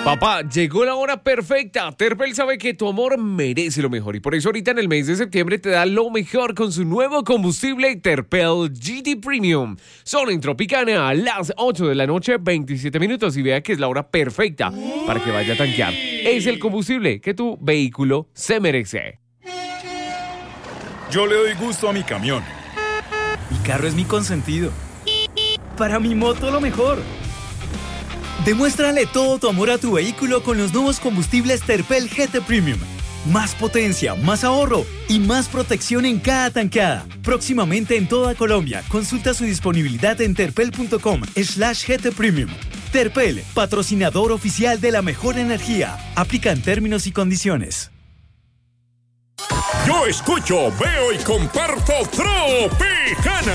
Papá, llegó la hora perfecta. Terpel sabe que tu amor merece lo mejor y por eso ahorita en el mes de septiembre te da lo mejor con su nuevo combustible Terpel GT Premium. Solo en Tropicana a las 8 de la noche, 27 minutos y vea que es la hora perfecta para que vaya a tanquear. Es el combustible que tu vehículo se merece. Yo le doy gusto a mi camión. Mi carro es mi consentido. Para mi moto lo mejor. Demuéstrale todo tu amor a tu vehículo con los nuevos combustibles Terpel GT Premium. Más potencia, más ahorro y más protección en cada tanqueada. Próximamente en toda Colombia. Consulta su disponibilidad en terpel.com/GT Premium. Terpel, patrocinador oficial de la mejor energía. Aplican términos y condiciones. Yo escucho, veo y comparto Tropicana.